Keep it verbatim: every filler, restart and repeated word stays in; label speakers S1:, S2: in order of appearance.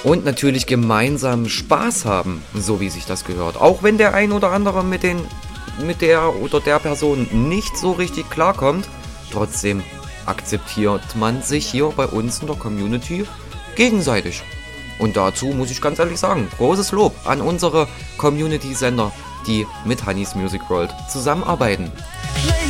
S1: und natürlich gemeinsam Spaß haben, so wie sich das gehört. Auch wenn der ein oder andere mit, den, mit der oder der Person nicht so richtig klarkommt, trotzdem akzeptiert man sich hier bei uns in der Community gegenseitig. Und dazu muss ich ganz ehrlich sagen, großes Lob an unsere Community-Sender, die mit Honeys Music World zusammenarbeiten.